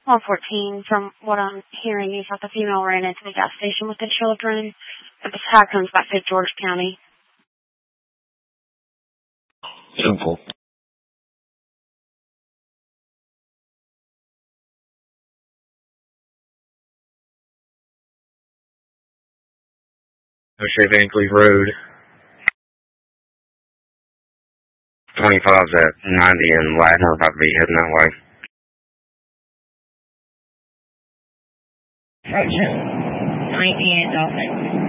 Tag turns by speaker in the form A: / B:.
A: 114, from what I'm hearing, is that the female ran into the gas station with the children. The attack comes back to George County.
B: Simple. O'Shea Bankley Road. 25's at 90 and Ladner, about to be heading that way.
C: Roger. 90 at Dolphin.